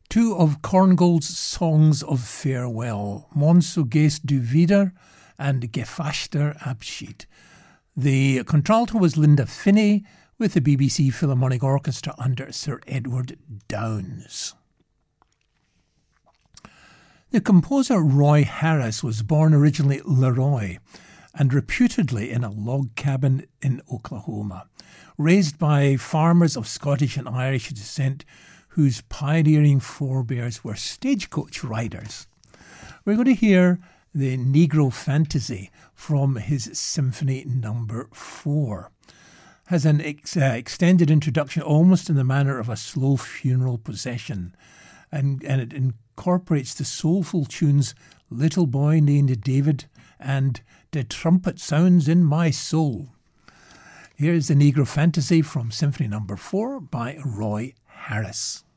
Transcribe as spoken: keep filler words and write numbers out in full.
two of Korngold's songs of farewell, Mon so gehst du wieder and Gefasster Abschied. The contralto was Linda Finney, with the B B C Philharmonic Orchestra under Sir Edward Downes. The composer Roy Harris was born originally Leroy and reputedly in a log cabin in Oklahoma, raised by farmers of Scottish and Irish descent whose pioneering forebears were stagecoach riders. We're going to hear the Negro Fantasy from his Symphony Number Four. Has an ex- uh, extended introduction almost in the manner of a slow funeral procession, and, and it incorporates the soulful tunes Little Boy Named David and The Trumpet Sounds in My Soul. Here's the Negro Fantasy from Symphony Number Four by Roy Harris.